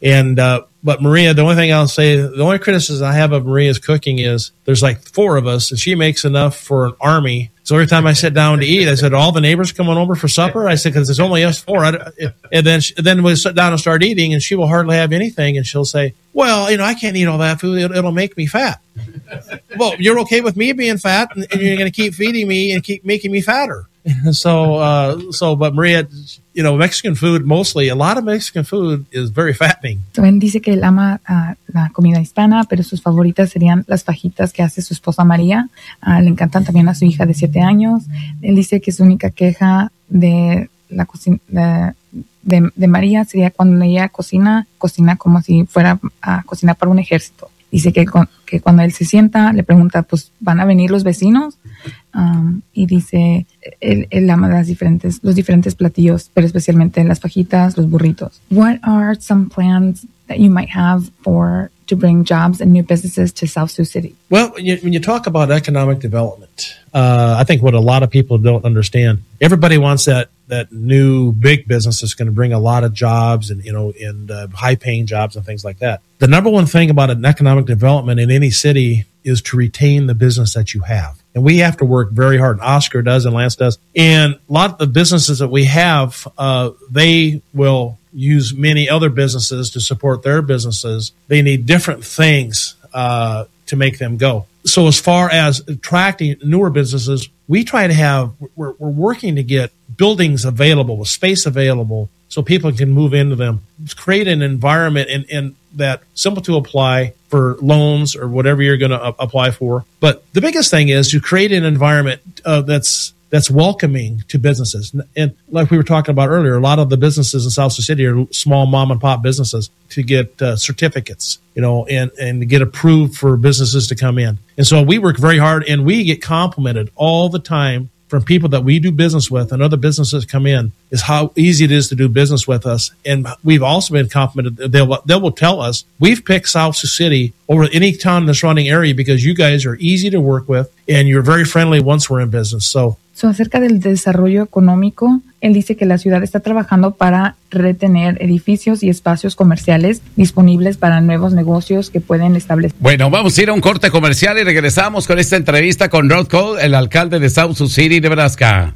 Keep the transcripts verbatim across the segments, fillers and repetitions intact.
And, uh, but Maria, the only thing I'll say, the only criticism I have of Maria's cooking is there's like four of us and she makes enough for an army. So every time I sit down to eat, I said, all the neighbors coming over for supper? I said, because it's only us four. I, and then then we sit down and start eating, and she will hardly have anything. And she'll say, well, you know, I can't eat all that food. It'll, it'll make me fat. Well, you're okay with me being fat, and, and you're going to keep feeding me and keep making me fatter. So, uh, so, but Maria, you know, Mexican food mostly, a lot of Mexican food is very fattening. So, él dice que él ama uh, la comida hispana, pero sus favoritas serían las fajitas que hace su esposa María. Uh, le encantan también a su hija de siete años. Él dice que su única queja de la cocina de, de, de María sería cuando ella cocina, cocina como si fuera a cocinar para un ejército. Dice que, con, que cuando él se sienta, le pregunta, pues, ¿van a venir los vecinos? Um, y dice, él, él ama las diferentes, los diferentes platillos, pero especialmente las fajitas, los burritos. What are some plans that you might have for to bring jobs and new businesses to South Sioux City? Well, when you, when you talk about economic development, uh, I think what a lot of people don't understand, everybody wants that that new big business that's going to bring a lot of jobs and, you know, and uh, high-paying jobs and things like that. The number one thing about an economic development in any city is to retain the business that you have. And we have to work very hard. Oscar does and Lance does. And a lot of the businesses that we have, uh, they will use many other businesses to support their businesses. They need different things uh, to make them go. So as far as attracting newer businesses, we try to have, we're, we're working to get buildings available, with space available, so people can move into them. Create an environment in, in that simple to apply for loans or whatever you're going to uh, apply for. But the biggest thing is to create an environment uh, that's that's welcoming to businesses. And like we were talking about earlier, a lot of the businesses in South Sioux City are small mom and pop businesses to get uh, certificates, you know, and, and to get approved for businesses to come in. And so we work very hard, and we get complimented all the time from people that we do business with and other businesses come in, is how easy it is to do business with us. And we've also been complimented. They will, they will tell us, we've picked South Sioux City over any town in the surrounding area because you guys are easy to work with and you're very friendly once we're in business. So, so acerca del desarrollo económico, él dice que la ciudad está trabajando para retener edificios y espacios comerciales disponibles para nuevos negocios que pueden establecer. Bueno, vamos a ir a un corte comercial y regresamos con esta entrevista con Rod Cole, el alcalde de South Sioux City, Nebraska.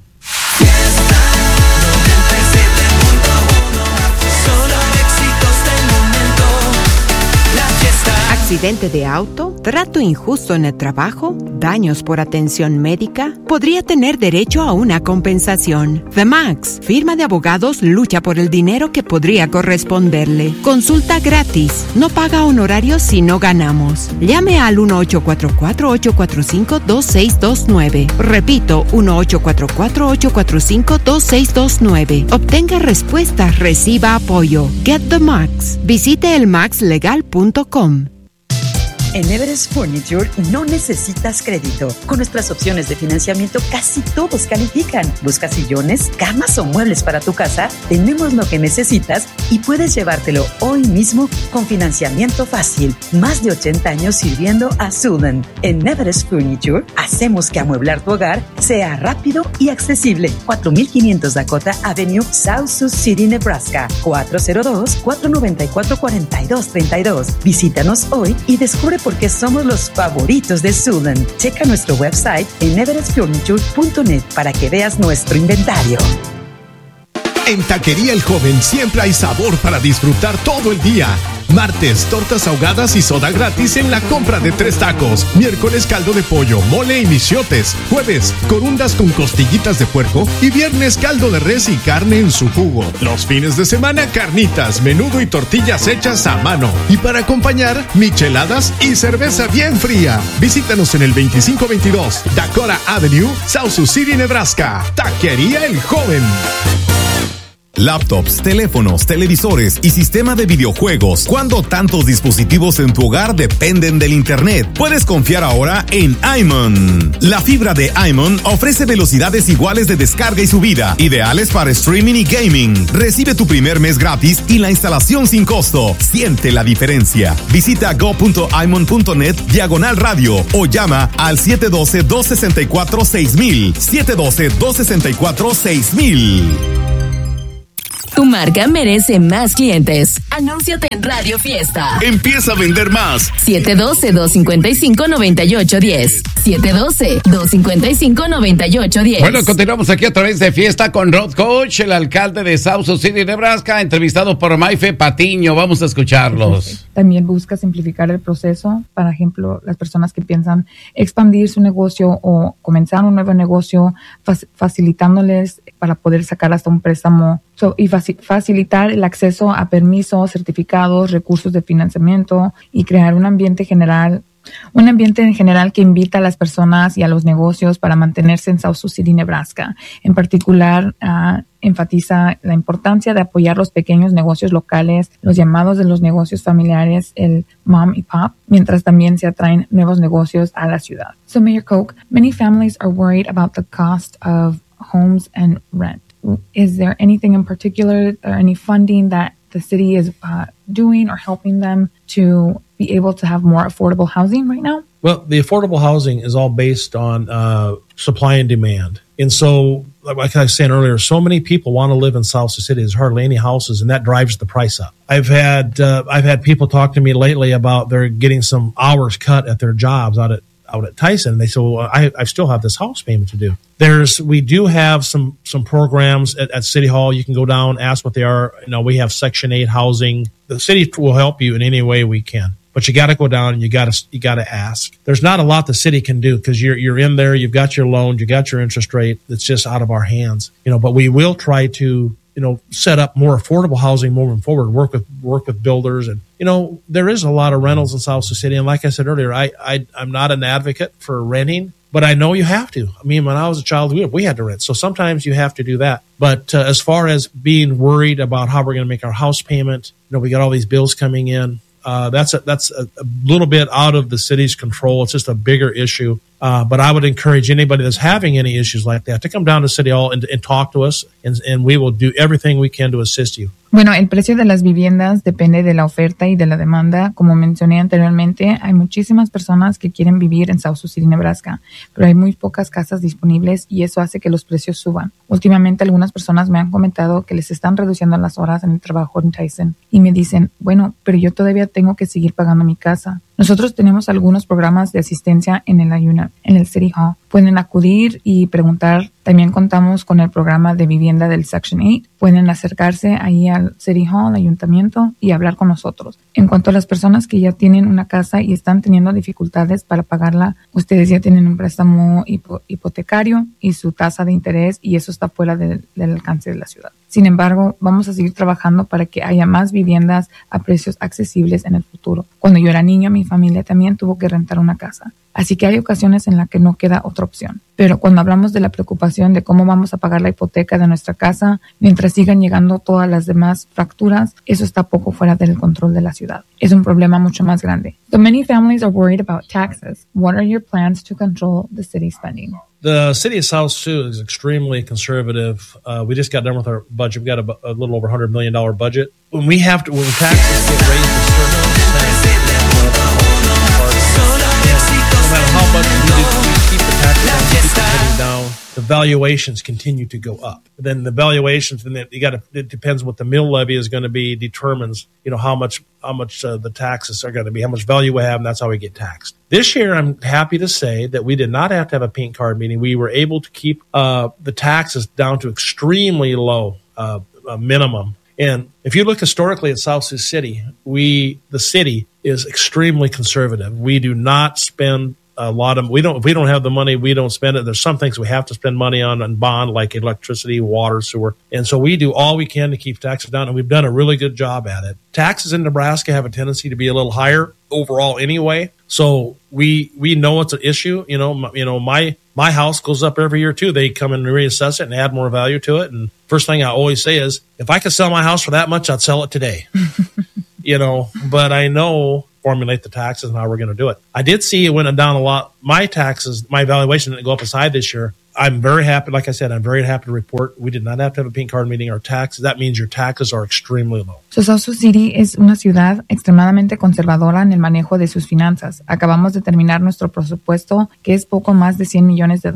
¿Accidente de auto? ¿Trato injusto en el trabajo? ¿Daños por atención médica? Podría tener derecho a una compensación. The Max, firma de abogados, lucha por el dinero que podría corresponderle. Consulta gratis. No paga honorarios si no ganamos. Llame al uno ocho cuatro cuatro, ocho cuatro cinco, dos seis dos nueve. Repito, uno ocho cuatro cuatro, ocho cuatro cinco, dos seis dos nueve. Obtenga respuestas, reciba apoyo. Get the Max. Visite el max legal punto com. En Everest Furniture no necesitas crédito. Con nuestras opciones de financiamiento casi todos califican. ¿Buscas sillones, camas o muebles para tu casa? Tenemos lo que necesitas y puedes llevártelo hoy mismo con financiamiento fácil. Más de ochenta años sirviendo a Sudan. En Everest Furniture hacemos que amueblar tu hogar sea rápido y accesible. cuatro mil quinientos Dakota Avenue, South Sioux City, Nebraska. cuatro cero dos, cuatro nueve cuatro, cuatro dos tres dos. Visítanos hoy y descubre por qué somos los favoritos de Sudan. Checa nuestro website en everest furniture punto net para que veas nuestro inventario. En Taquería El Joven siempre hay sabor para disfrutar todo el día. Martes, tortas ahogadas y soda gratis en la compra de tres tacos. Miércoles, caldo de pollo, mole y michiotes. Jueves, corundas con costillitas de puerco. Y viernes, caldo de res y carne en su jugo. Los fines de semana, carnitas, menudo y tortillas hechas a mano. Y para acompañar, micheladas y cerveza bien fría. Visítanos en el veinticinco veintidós Dakota Avenue, South Sioux City, Nebraska. Taquería El Joven. Laptops, teléfonos, televisores y sistema de videojuegos. ¿Cuándo tantos dispositivos en tu hogar dependen del internet? Puedes confiar ahora en iMon. La fibra de iMon ofrece velocidades iguales de descarga y subida, ideales para streaming y gaming. Recibe tu primer mes gratis y la instalación sin costo. Siente la diferencia. Visita go punto imon punto net diagonal radio o llama al siete uno dos, dos seis cuatro, seis mil. siete uno dos, dos seis cuatro, seis mil. Tu marca merece más clientes. Anúnciate en Radio Fiesta. Empieza a vender más. siete uno dos, dos cinco cinco, nueve ocho uno cero. siete uno dos, dos cinco cinco, nueve ocho uno cero. Bueno, continuamos aquí a través de Fiesta con Road Coach, el alcalde de South Sioux City, Nebraska, entrevistado por Maife Patiño. Vamos a escucharlos. También busca simplificar el proceso. Por ejemplo, las personas que piensan expandir su negocio o comenzar un nuevo negocio, fac- facilitándoles para poder sacar hasta un préstamo so, y faci- facilitar el acceso a permisos, certificados, recursos de financiamiento y crear un ambiente general Un ambiente en general que invita a las personas y a los negocios para mantenerse en South Sioux City, Nebraska. En particular, uh, enfatiza la importancia de apoyar los pequeños negocios locales, los llamados de los negocios familiares, el mom y pop, mientras también se atraen nuevos negocios a la ciudad. So, Mayor Koch, many families are worried about the cost of homes and rent. Is there anything in particular or any funding that the city is uh, doing or helping them to be able to have more affordable housing right now? Well, the affordable housing is all based on uh, supply and demand. And so, like I was saying earlier, so many people want to live in South Sioux City. There's hardly any houses, and that drives the price up. I've had uh, I've had people talk to me lately about they're getting some hours cut at their jobs out at out at Tyson. They say, well, I, I still have this house payment to do. There's, we do have some, some programs at, at City Hall. You can go down, ask what they are. You know, we have Section eight housing. The city will help you in any way we can, but you got to go down and you got to, you got to ask. There's not a lot the city can do because you're, you're in there. You've got your loan, you got your interest rate. It's just out of our hands, you know, but we will try to, you know, set up more affordable housing moving forward, work with, work with builders. And, you know, there is a lot of rentals in South Sioux City. And like I said earlier, I, I, I'm not an advocate for renting, but I know you have to. I mean, when I was a child, we, we had to rent. So sometimes you have to do that. But uh, as far as being worried about how we're going to make our house payment, you know, we got all these bills coming in. Uh, that's a, that's a, a little bit out of the city's control. It's just a bigger issue. Uh, but I would encourage anybody that's having any issues like that to come down to City Hall and, and talk to us, and, and we will do everything we can to assist you. Bueno, el precio de las viviendas depende de la oferta y de la demanda. Como mencioné anteriormente, hay muchísimas personas que quieren vivir en South Sioux City, Nebraska, pero hay muy pocas casas disponibles y eso hace que los precios suban. Últimamente algunas personas me han comentado que les están reduciendo las horas en el trabajo en Tyson y me dicen, bueno, pero yo todavía tengo que seguir pagando mi casa. Nosotros tenemos algunos programas de asistencia en el ayuna, en el City Hall. Pueden acudir y preguntar. También contamos con el programa de vivienda del Section eight. Pueden acercarse ahí al City Hall, al ayuntamiento, y hablar con nosotros. En cuanto a las personas que ya tienen una casa y están teniendo dificultades para pagarla, ustedes ya tienen un préstamo hipo- hipotecario y su tasa de interés, y eso está fuera de, del alcance de la ciudad. Sin embargo, vamos a seguir trabajando para que haya más viviendas a precios accesibles en el futuro. Cuando yo era niño, mi familia también tuvo que rentar una casa. Así que hay ocasiones en las que no queda otra opción. Pero cuando hablamos de la preocupación de cómo vamos a pagar la hipoteca de nuestra casa, mientras sigan llegando todas las demás facturas, eso está poco fuera del control de la ciudad. Es un problema mucho más grande. So many families are worried about taxes. What are your plans to control the city spending? The city of South Sioux is extremely conservative. Uh, we just got done with our budget. We got a, a little over one hundred million dollars budget. When we have to, when taxes get raised a certain percent, no matter how much we, do, we keep the taxes down, keep the spending down, the valuations continue to go up. Then the valuations, then you got to. It depends what the mill levy is going to be. Determines, you know, how much how much uh, the taxes are going to be, how much value we have, and that's how we get taxed. This year, I'm happy to say that we did not have to have a pink card meeting. We were able to keep uh, the taxes down to extremely low, uh, a minimum. And if you look historically at South Sioux City, we the city is extremely conservative. We do not spend a lot of we don't if we don't have the money, we don't spend it. There's some things we have to spend money on and bond, like electricity, water, sewer, and so we do all we can to keep taxes down, and we've done a really good job at it. Taxes in Nebraska have a tendency to be a little higher overall anyway, so we we know it's an issue. You know, my, you know my my house goes up every year too. They come and reassess it and add more value to it. And first thing I always say is, if I could sell my house for that much, I'd sell it today. You know, but I know formulate the taxes and how we're going to do it. I did see it went down a lot. My taxes, my valuation didn't go up as high this year. I'm very happy. Like I said, I'm very happy to report we did not have to have a pink card meeting. Our taxes, that means your taxes are extremely low. So South Sioux City es una ciudad extremadamente conservadora en el manejo de sus finanzas. Acabamos de terminar nuestro presupuesto, que es poco más de cien millones de dólares.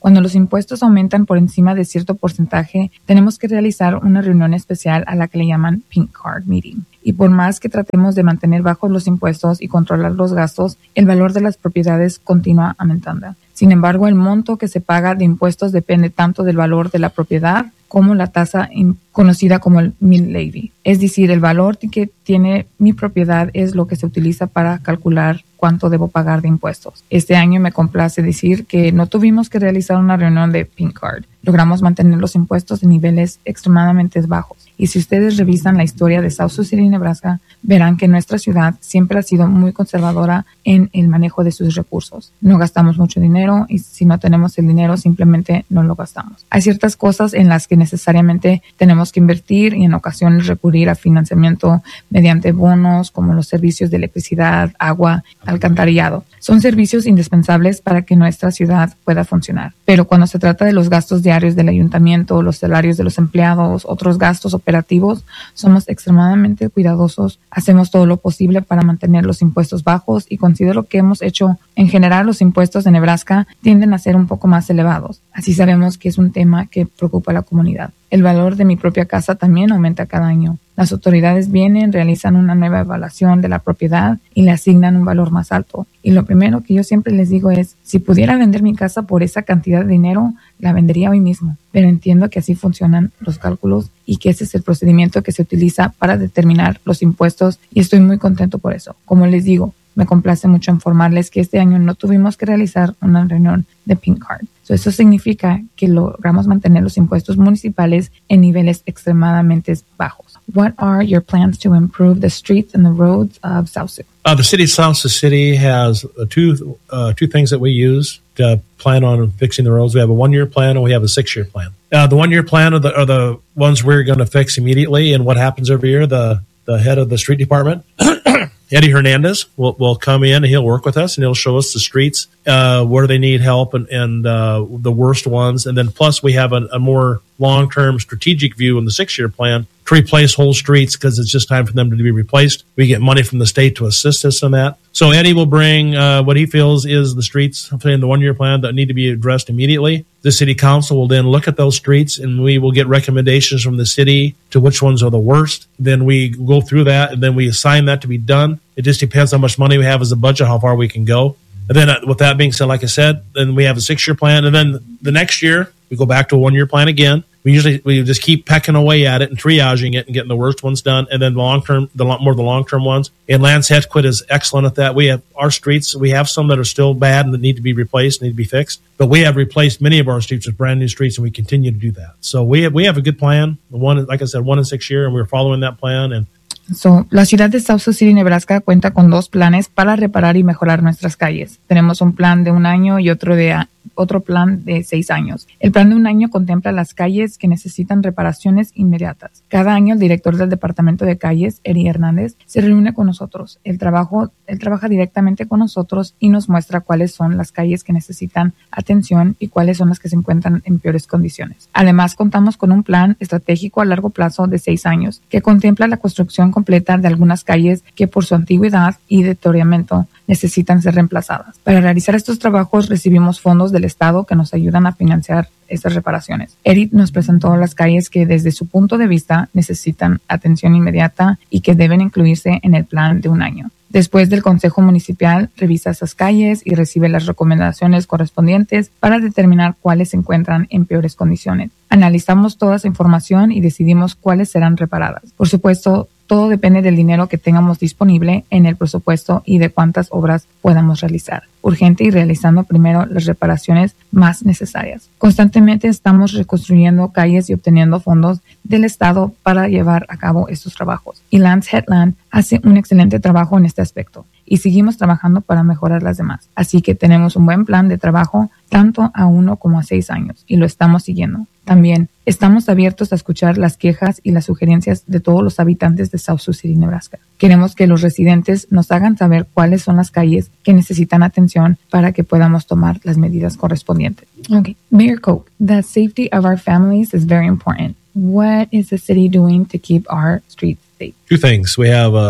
Cuando los impuestos aumentan por encima de cierto porcentaje, tenemos que realizar una reunión especial a la que le llaman Pink Card Meeting. Y por más que tratemos de mantener bajos los impuestos y controlar los gastos, el valor de las propiedades continúa aumentando. Sin embargo, el monto que se paga de impuestos depende tanto del valor de la propiedad como la tasa conocida como el mill levy. Es decir, el valor que tiene mi propiedad es lo que se utiliza para calcular cuánto debo pagar de impuestos. Este año me complace decir que no tuvimos que realizar una reunión de Pink Card. Logramos mantener los impuestos en niveles extremadamente bajos. Y si ustedes revisan la historia de South Sioux City, Nebraska, verán que nuestra ciudad siempre ha sido muy conservadora en el manejo de sus recursos. No gastamos mucho dinero y si no tenemos el dinero simplemente no lo gastamos. Hay ciertas cosas en las que necesariamente tenemos que invertir y en ocasiones recurrir a financiamiento mediante bonos como los servicios de electricidad, agua, alcantarillado. Son servicios indispensables para que nuestra ciudad pueda funcionar. Pero cuando se trata de los gastos diarios del ayuntamiento, los salarios de los empleados, otros gastos operativos, somos extremadamente cuidadosos. Hacemos todo lo posible para mantener los impuestos bajos y considero que hemos hecho, en general, los impuestos de Nebraska tienden a ser un poco más elevados. Así sabemos que es un tema que preocupa a la comunidad. El valor de mi propia casa también aumenta cada año. Las autoridades vienen, realizan una nueva evaluación de la propiedad y le asignan un valor más alto. Y lo primero que yo siempre les digo es, si pudiera vender mi casa por esa cantidad de dinero, la vendería hoy mismo. Pero entiendo que así funcionan los cálculos y que ese es el procedimiento que se utiliza para determinar los impuestos y estoy muy contento por eso. Como les digo, me complace mucho informarles que este año no tuvimos que realizar una reunión de Pink Card. So, eso significa que logramos mantener los impuestos municipales en niveles extremadamente bajos. What are your plans to improve the streets and the roads of South Sioux? Uh, the city of South Sioux City has uh, two uh, two things that we use to plan on fixing the roads. We have a one-year plan and we have a six-year plan. Uh, the one-year plan are the, are the ones we're going to fix immediately. And what happens every year, the, the head of the street department, Eddie Hernandez, will, will come in and he'll work with us and he'll show us the streets, uh, where they need help and, and uh, the worst ones. And then plus we have a, a more long-term strategic view in the six-year plan to replace whole streets because it's just time for them to be replaced. We get money from the state to assist us in that. So Eddie will bring uh, what he feels is the streets in the one-year plan that need to be addressed immediately. The city council will then look at those streets and we will get recommendations from the city to which ones are the worst. Then we go through that and then we assign that to be done. It just depends how much money we have as a budget, how far we can go. And then uh, with that being said, like I said, then we have a six-year plan. And then the next year, we go back to a one-year plan again. We usually we just keep pecking away at it and triaging it and getting the worst ones done, and then long term, the more the long term ones. And Lance Hetquit is excellent at that. We have our streets. We have some that are still bad and that need to be replaced, need to be fixed. But we have replaced many of our streets with brand new streets, and we continue to do that. So we have we have a good plan. One, like I said, one in six year, and we're following that plan. And So, la ciudad de South Sioux City, Nebraska, cuenta con dos planes para reparar y mejorar nuestras calles. Tenemos un plan de un año y otro de a- otro plan de seis años. El plan de un año contempla las calles que necesitan reparaciones inmediatas. Cada año el director del departamento de calles, Eddie Hernández, se reúne con nosotros. Él, trabajo, él trabaja directamente con nosotros y nos muestra cuáles son las calles que necesitan atención y cuáles son las que se encuentran en peores condiciones. Además, contamos con un plan estratégico a largo plazo de seis años que contempla la construcción completa de algunas calles que por su antigüedad y deterioramiento necesitan ser reemplazadas. Para realizar estos trabajos recibimos fondos del Estado que nos ayudan a financiar estas reparaciones. Eric nos presentó las calles que desde su punto de vista necesitan atención inmediata y que deben incluirse en el plan de un año. Después del Consejo Municipal revisa esas calles y recibe las recomendaciones correspondientes para determinar cuáles se encuentran en peores condiciones. Analizamos toda esa información y decidimos cuáles serán reparadas. Por supuesto, todo depende del dinero que tengamos disponible en el presupuesto y de cuántas obras podamos realizar. Urgente y realizando primero las reparaciones más necesarias. Constantemente estamos reconstruyendo calles y obteniendo fondos del Estado para llevar a cabo estos trabajos. Y Lance Hetland hace un excelente trabajo en este aspecto. Y seguimos trabajando para mejorar las demás. Así que tenemos un buen plan de trabajo tanto a uno como a seis años y lo estamos siguiendo. También estamos abiertos a escuchar las quejas y las sugerencias de todos los habitantes de South Sioux City, Nebraska. Queremos que los residentes nos hagan saber cuáles son las calles que necesitan atención para que podamos tomar las medidas correspondientes. Okay. Mayor Koch, the safety of our families is very important. What is the city doing to keep our streets safe? two things. We have a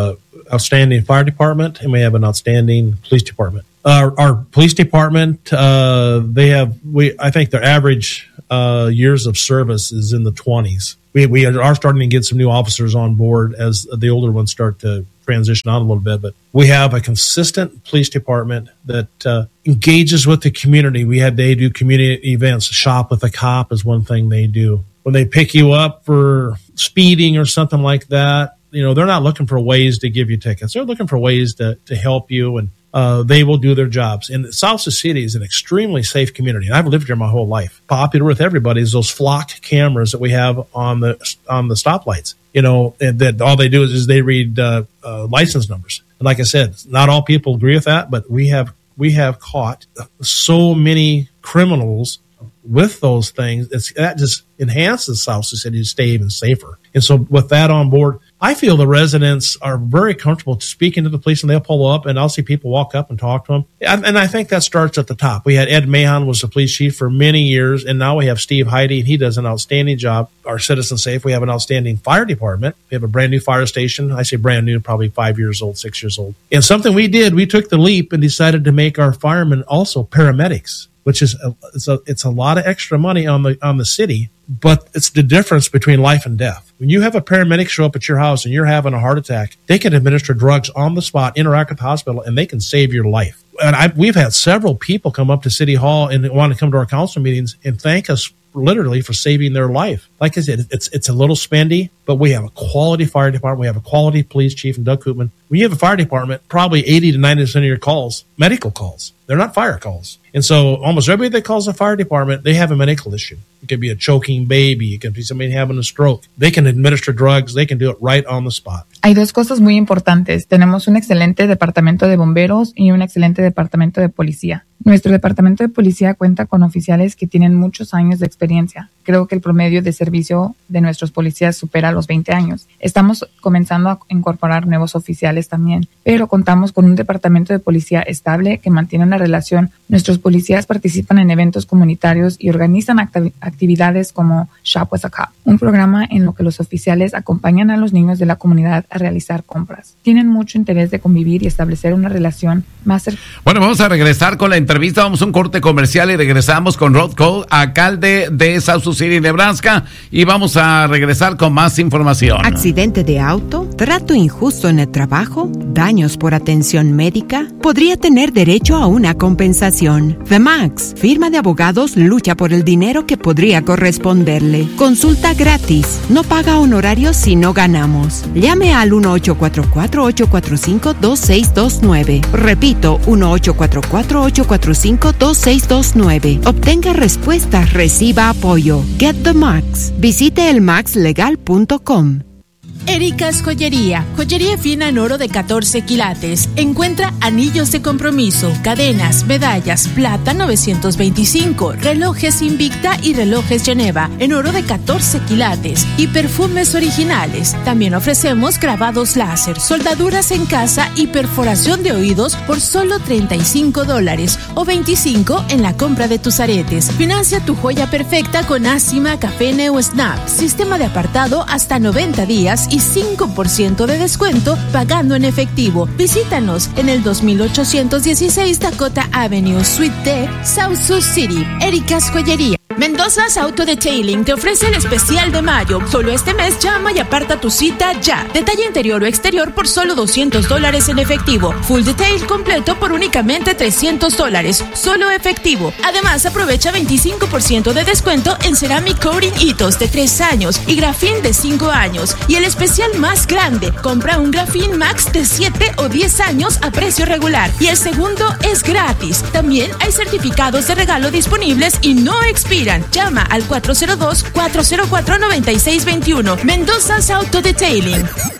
outstanding fire department, and we have an outstanding police department. Our, our police department, uh, they have, we, I think their average, uh, years of service is in the twenties. We, we are starting to get some new officers on board as the older ones start to transition on a little bit, but we have a consistent police department that, uh, engages with the community. We have, they do community events. Shop with a Cop is one thing they do. When they pick you up for speeding or something like that, you know, they're not looking for ways to give you tickets. They're looking for ways to, to help you, and uh, they will do their jobs. And South Sioux City is an extremely safe community, and I've lived here my whole life. Popular with everybody is those flock cameras that we have on the on the stoplights. You know, and that all they do is, is they read uh, uh, license numbers. And like I said, not all people agree with that, but we have we have caught so many criminals with those things. It's, that just enhances South Sioux City to stay even safer. And so with that on board, I feel the residents are very comfortable speaking to the police, and they'll pull up, and I'll see people walk up and talk to them. And I think that starts at the top. We had Ed Mahon was the police chief for many years, and now we have Steve Heide, and he does an outstanding job. Our Citizen Safe, we have an outstanding fire department. We have a brand new fire station. I say brand new, probably five years old, six years old. And something we did, we took the leap and decided to make our firemen also paramedics, which is a, it's a it's a lot of extra money on the on the city, but it's the difference between life and death. When you have a paramedic show up at your house and you're having a heart attack, they can administer drugs on the spot, interact with the hospital, and they can save your life. And I, we've had several people come up to City Hall and want to come to our council meetings and thank us literally for saving their life. Like I said, it's it's a little spendy, but we have a quality fire department. We have a quality police chief in Doug Koopman. When you have a fire department, probably eighty to ninety percent of your calls, medical calls. They're not fire calls. And so almost everybody that calls the fire department, they have a medical issue. It could be a choking baby. It could be somebody having a stroke. They can administer drugs. They can do it right on the spot. Hay dos cosas muy importantes. Tenemos un excelente departamento de bomberos y un excelente departamento de policía. Nuestro departamento de policía cuenta con oficiales que tienen muchos años de experiencia. Creo que el promedio de servicio de nuestros policías supera los veinte años. Estamos comenzando a incorporar nuevos oficiales también, pero contamos con un departamento de policía estable que mantiene una relación. Nuestros policías participan en eventos comunitarios y organizan acti- actividades como Shop with a Cop, un programa en lo que los oficiales acompañan a los niños de la comunidad a realizar compras. Tienen mucho interés de convivir y establecer una relación más cercana. Bueno, vamos a regresar con la entrevista. Vamos a un corte comercial y regresamos con Rod Cole, alcalde de South Sioux City, Nebraska, y vamos a regresar con más información. Accidente de auto, trato injusto en el trabajo, daños por atención médica, podría tener derecho a una compensación. The Max, firma de abogados, lucha por el dinero que podría corresponderle. Consulta gratis, no paga honorarios si no ganamos. Llame al uno ocho cuatro cuatro, ocho cuatro cinco, dos seis dos nueve. Repito, uno ocho cuatro cuatro, ocho cuatro cinco, dos seis dos nueve. Obtenga respuestas, reciba apoyo. Get the Max. Visite el max legal punto com. Erika's Joyería, joyería fina en oro de catorce quilates. Encuentra anillos de compromiso, cadenas, medallas, plata novecientos veinticinco, relojes Invicta y relojes Geneva en oro de catorce quilates y perfumes originales. También ofrecemos grabados láser, soldaduras en casa y perforación de oídos por solo treinta y cinco dólares o veinticinco en la compra de tus aretes. Financia tu joya perfecta con Acima, Café Neo Snap, sistema de apartado hasta noventa días y cinco por ciento de descuento pagando en efectivo. Visítanos en el dos mil ochocientos dieciséis Dakota Avenue, Suite D, South Sioux City. Erika's Joyería. Mendoza's Auto Detailing te ofrece el especial de mayo. Solo este mes llama y aparta tu cita ya. Detalle interior o exterior por solo doscientos dólares en efectivo. Full detail completo por únicamente trescientos dólares. Solo efectivo. Además, aprovecha veinticinco por ciento de descuento en Ceramic Coating Hitos de tres años y Grafin de cinco años. Y el especial más grande, compra un Grafin Max de siete o diez años a precio regular. Y el segundo es gratis. También hay certificados de regalo disponibles y no expiran. Llama al cuatro cero dos, cuatro cero cuatro, nueve seis dos uno. Mendoza's Auto Detailing.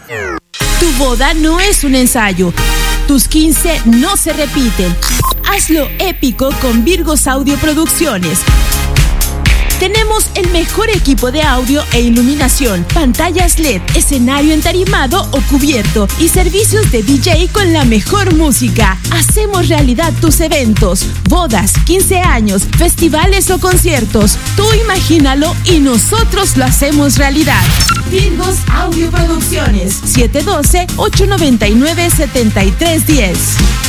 Tu boda no es un ensayo. Tus quince no se repiten. Hazlo épico con Virgos Audio Producciones. Tenemos el mejor equipo de audio e iluminación, pantallas L E D, escenario entarimado o cubierto y servicios de D J con la mejor música. Hacemos realidad tus eventos, bodas, quince años, festivales o conciertos. Tú imagínalo y nosotros lo hacemos realidad. Virgos Audio Producciones, siete uno dos, ocho nueve nueve, siete tres uno cero.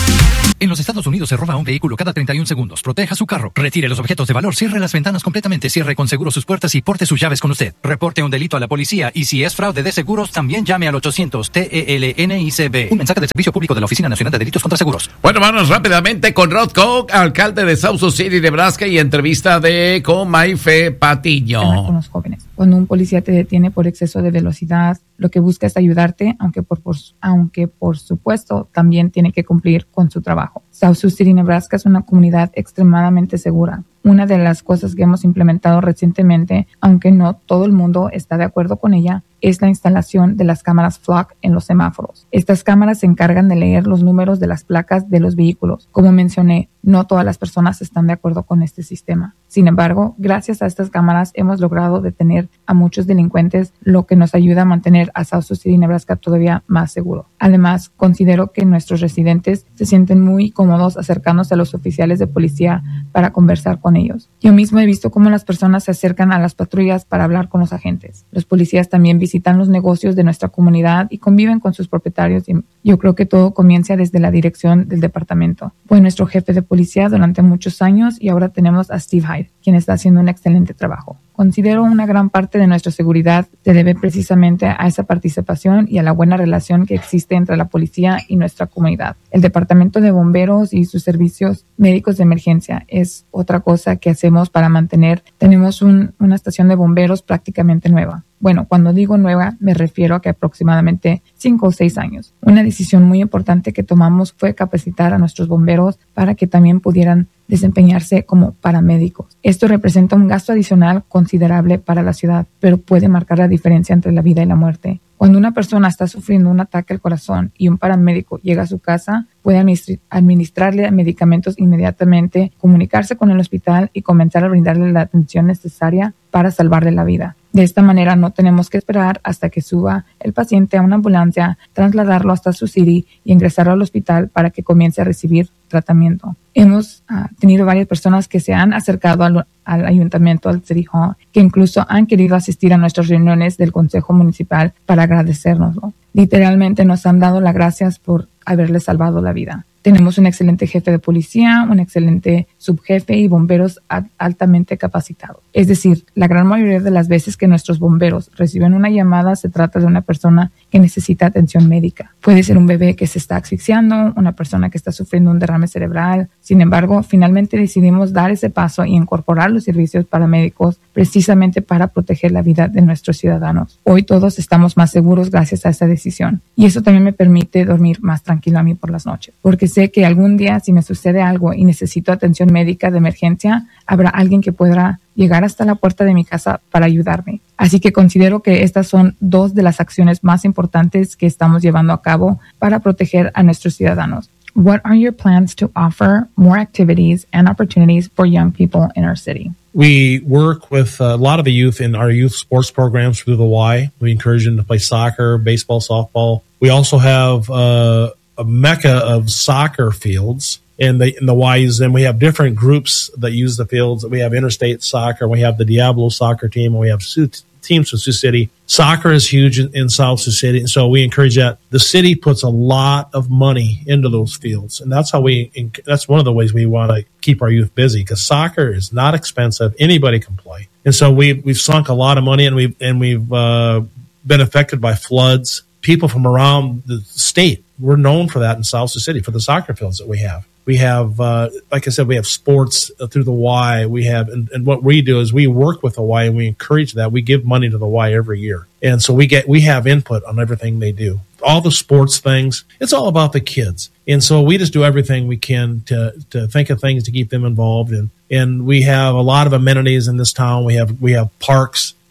En los Estados Unidos se roba un vehículo cada treinta y un segundos. Proteja su carro. Retire los objetos de valor. Cierre las ventanas completamente. Cierre con seguro sus puertas y porte sus llaves con usted. Reporte un delito a la policía y si es fraude de seguros, también llame al ochocientos T E L N I C B. Un mensaje del Servicio Público de la Oficina Nacional de Delitos contra Seguros. Bueno, vamos rápidamente con Rod Koch, alcalde de South Sioux City, Nebraska, y entrevista de con Mayfe Patiño. Con los jóvenes. Cuando un policía te detiene por exceso de velocidad, lo que busca es ayudarte, aunque por, por, aunque por supuesto también tiene que cumplir con su trabajo. South Sioux City, Nebraska es una comunidad extremadamente segura. Una de las cosas que hemos implementado recientemente, aunque no todo el mundo está de acuerdo con ella, es la instalación de las cámaras Flock en los semáforos. Estas cámaras se encargan de leer los números de las placas de los vehículos. Como mencioné, no todas las personas están de acuerdo con este sistema. Sin embargo, gracias a estas cámaras hemos logrado detener a muchos delincuentes, lo que nos ayuda a mantener a South Sioux City, Nebraska todavía más seguro. Además, considero que nuestros residentes se sienten muy cómodos acercándose a los oficiales de policía para conversar con ellos. Yo mismo he visto cómo las personas se acercan a las patrullas para hablar con los agentes. Los policías también visitan los negocios de nuestra comunidad y conviven con sus propietarios. Y yo creo que todo comienza desde la dirección del departamento. Fue nuestro jefe de policía durante muchos años y ahora tenemos a Steve Hyde, quien está haciendo un excelente trabajo. Considero una gran parte de nuestra seguridad se debe precisamente a esa participación y a la buena relación que existe entre la policía y nuestra comunidad. El Departamento de Bomberos y sus servicios médicos de emergencia es otra cosa que hacemos para mantener. Tenemos un, una estación de bomberos prácticamente nueva. Bueno, cuando digo nueva, me refiero a que aproximadamente cinco o seis años. Una decisión muy importante que tomamos fue capacitar a nuestros bomberos para que también pudieran desempeñarse como paramédicos. Esto representa un gasto adicional considerable para la ciudad, pero puede marcar la diferencia entre la vida y la muerte. Cuando una persona está sufriendo un ataque al corazón y un paramédico llega a su casa, puede administrarle medicamentos inmediatamente, comunicarse con el hospital y comenzar a brindarle la atención necesaria para salvarle la vida. De esta manera no tenemos que esperar hasta que suba el paciente a una ambulancia, trasladarlo hasta su city y ingresarlo al hospital para que comience a recibir tratamiento. Hemos uh, tenido varias personas que se han acercado al, al ayuntamiento, al City Hall, que incluso han querido asistir a nuestras reuniones del Consejo Municipal para agradecérnoslo. Literalmente nos han dado las gracias por haberle salvado la vida. Tenemos un excelente jefe de policía, un excelente subjefe y bomberos altamente capacitados. Es decir, la gran mayoría de las veces que nuestros bomberos reciben una llamada se trata de una persona que necesita atención médica. Puede ser un bebé que se está asfixiando, una persona que está sufriendo un derrame cerebral. Sin embargo, finalmente decidimos dar ese paso y incorporar los servicios paramédicos precisamente para proteger la vida de nuestros ciudadanos. Hoy todos estamos más seguros gracias a esa decisión. Y eso también me permite dormir más tranquilo a mí por las noches. Porque sé que algún día, si me sucede algo y necesito atención médica de emergencia, habrá alguien que podrá llegar hasta la puerta de mi casa para ayudarme. Así que considero que estas son dos de las acciones más importantes que estamos llevando a cabo para proteger a nuestros ciudadanos. What are your plans to offer more activities and opportunities for young people in our city? We work with a lot of the youth in our youth sports programs through the Y. We encourage them to play soccer, baseball, softball. We also have uh, a mecca of soccer fields in the in the Ys, and we have different groups that use the fields. We have interstate soccer, we have the Diablo soccer team, and we have Sioux, teams from Sioux City. Soccer is huge in, in South Sioux City, and so we encourage that. The city puts a lot of money into those fields, and that's how we. That's one of the ways we want to keep our youth busy, because soccer is not expensive. Anybody can play, and so we we've sunk a lot of money, and we've and we've uh, been affected by floods. People from around the state, we're known for that in South Sioux City for the soccer fields that we have. We have, uh, like I said, we have sports through the Y. We have, and, and what we do is we work with the Y and we encourage that. We give money to the Y every year. And so we get, we have input on everything they do. All the sports things, it's all about the kids. And so we just do everything we can to, to think of things to keep them involved. And, and we have a lot of amenities in this town. We have, we have parks.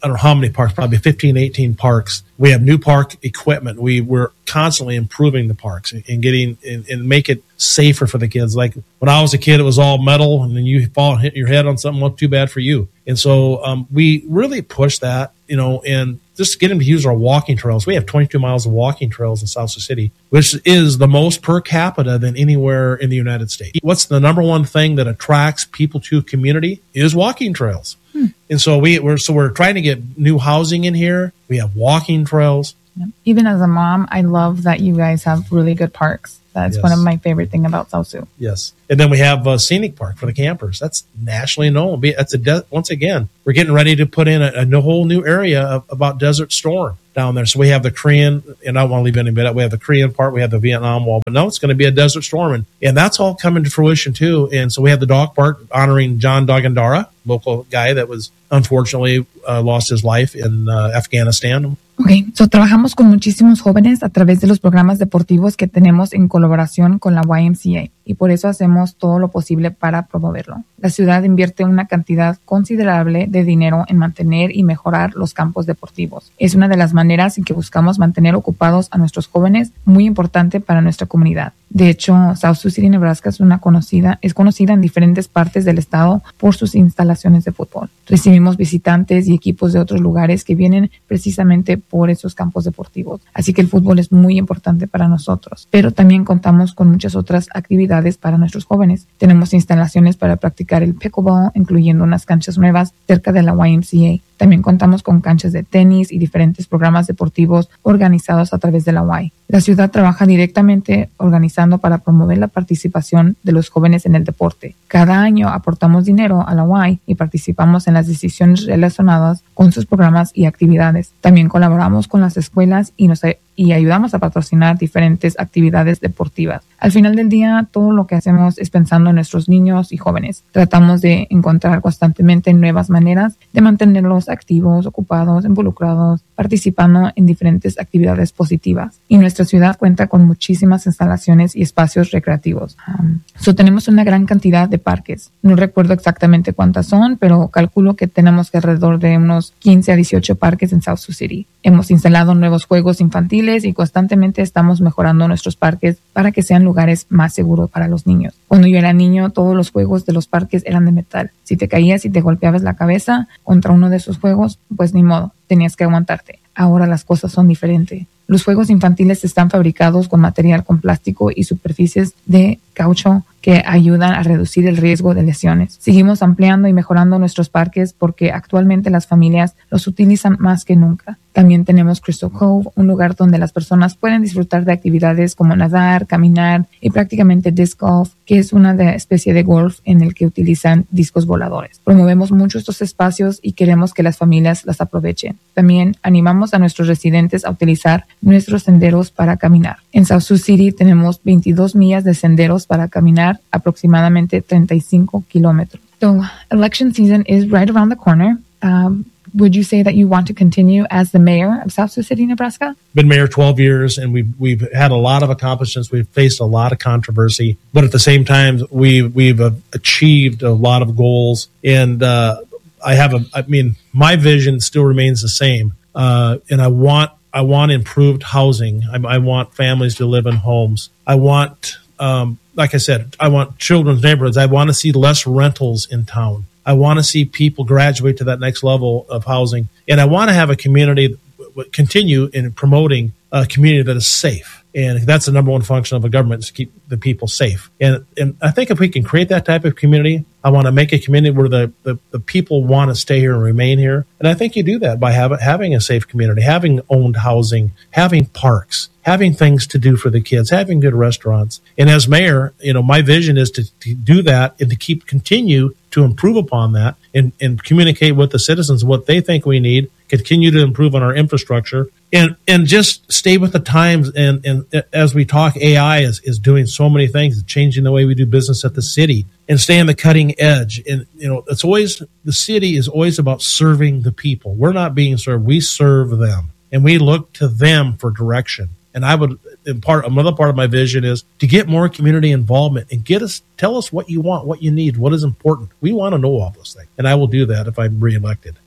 I don't know how many parks, probably fifteen, eighteen parks. We have new park equipment. We we're constantly improving the parks and, and getting and, and make it safer for the kids. Like when I was a kid, it was all metal, and then you fall and hit your head on something. Well, too bad for you. And so um, we really push that, you know, and just get them to use our walking trails. We have twenty-two miles of walking trails in South Sioux City, which is the most per capita than anywhere in the United States. What's the number one thing that attracts people to a community is walking trails. Hmm. And so we, we're so we're trying to get new housing in here. We have walking trails. Even as a mom, I love that you guys have really good parks. That's yes. one of my favorite things about South Sioux. Yes. And then we have a scenic park for the campers. That's nationally known. That's a de- Once again, we're getting ready to put in a, a whole new area of, about Desert Storm down there. So we have the Korean, and I don't want to leave any bit out. We have the Korean part. We have the Vietnam Wall. But now it's going to be a Desert Storm. And, and that's all coming to fruition, too. And so we have the dog park honoring John Dagandara, local guy that was unfortunately uh, lost his life in uh, Afghanistan. Ok, so trabajamos con muchísimos jóvenes a través de los programas deportivos que tenemos en colaboración con la Y M C A y por eso hacemos todo lo posible para promoverlo. La ciudad invierte una cantidad considerable de dinero en mantener y mejorar los campos deportivos. Es una de las maneras en que buscamos mantener ocupados a nuestros jóvenes, muy importante para nuestra comunidad. De hecho, South Sioux City, Nebraska es una conocida, es conocida en diferentes partes del estado por sus instalaciones de fútbol. Recibimos visitantes y equipos de otros lugares que vienen precisamente por esos campos deportivos. Así que el fútbol es muy importante para nosotros. Pero también contamos con muchas otras actividades para nuestros jóvenes. Tenemos instalaciones para practicar el pickleball, incluyendo unas canchas nuevas cerca de la Y M C A. También contamos con canchas de tenis y diferentes programas deportivos organizados a través de la Y. La ciudad trabaja directamente organizando para promover la participación de los jóvenes en el deporte. Cada año aportamos dinero a la Y y participamos en las decisiones relacionadas con sus programas y actividades. También colaboramos con las escuelas y nos y ayudamos a patrocinar diferentes actividades deportivas. Al final del día, todo lo que hacemos es pensando en nuestros niños y jóvenes. Tratamos de encontrar constantemente nuevas maneras de mantenerlos activos, ocupados, involucrados, participando en diferentes actividades positivas. Y nuestra ciudad cuenta con muchísimas instalaciones y espacios recreativos. Um, so tenemos una gran cantidad de parques. No recuerdo exactamente cuántas son, pero calculo que tenemos alrededor de unos quince a dieciocho parques en South Sioux City. Hemos instalado nuevos juegos infantiles y constantemente estamos mejorando nuestros parques para que sean lugares más seguros para los niños. Cuando yo era niño, todos los juegos de los parques eran de metal. Si te caías y te golpeabas la cabeza contra uno de esos juegos, pues ni modo, tenías que aguantarte. Ahora las cosas son diferentes. Los juegos infantiles están fabricados con material con plástico y superficies de caucho que ayudan a reducir el riesgo de lesiones. Seguimos ampliando y mejorando nuestros parques porque actualmente las familias los utilizan más que nunca. También tenemos Crystal Cove, un lugar donde las personas pueden disfrutar de actividades como nadar, caminar y prácticamente disc golf, que es una de, especie de golf en el que utilizan discos voladores. Promovemos mucho estos espacios y queremos que las familias las aprovechen. También animamos a nuestros residentes a utilizar nuestros senderos para caminar. En South Sioux City tenemos veintidós millas de senderos para caminar, aproximadamente treinta y cinco kilómetros. So, election season is right around the corner. Um, Would you say that you want to continue as the mayor of South Sioux City, Nebraska? Been mayor twelve years, and we've we've had a lot of accomplishments. We've faced a lot of controversy, but at the same time, we we've uh, achieved a lot of goals. And uh, I have a, I mean, my vision still remains the same, uh, and I want I want improved housing. I, I want families to live in homes. I want, um, like I said, I want children's neighborhoods. I want to see less rentals in town. I want to see people graduate to that next level of housing. And I want to have a community that continue in promoting a community that is safe. And that's the number one function of a government, is to keep the people safe. And and I think if we can create that type of community, I want to make a community where the, the, the people want to stay here and remain here. And I think you do that by have, having a safe community, having owned housing, having parks, having things to do for the kids, having good restaurants. And as mayor, you know, my vision is to, to do that and to keep continue to improve upon that and, and communicate with the citizens what they think we need, continue to improve on our infrastructure, and and just stay with the times. And, and as we talk, A I is, is doing so many things, it's changing the way we do business at the city, and stay on the cutting edge. And, you know, it's always, the city is always about serving the people. We're not being served, we serve them, and we look to them for direction. And I would, in part, another part of my vision is to get more community involvement and get us, tell us what you want, what you need, what is important. We want to know all those things. And I will do that if I'm reelected.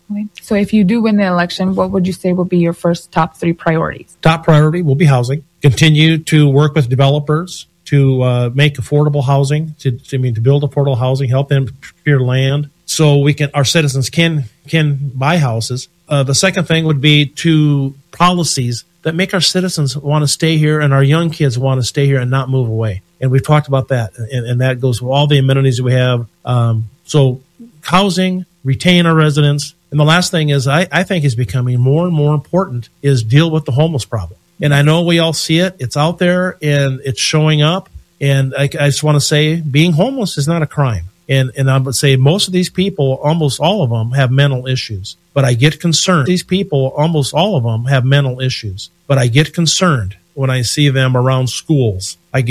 Okay. So if you do win the election, what would you say would be your first top three priorities? Top priority will be housing. Continue to work with developers to uh, make affordable housing, to, to I mean to build affordable housing, help them procure land so we can our citizens can can buy houses. Uh, the second thing would be to policies that make our citizens want to stay here and our young kids want to stay here and not move away. And we've talked about that, and, and that goes with all the amenities that we have. Um, so housing, retain our residents. And the last thing is I, I think is becoming more and more important is deal with the homeless problem. And I know we all see it. It's out there and it's showing up. And I, I just want to say being homeless is not a crime. And, and I would say most of these people, almost all of them, have mental issues. But I get concerned. These people, almost all of them, have mental issues. But I get concerned when I see them around schools. I get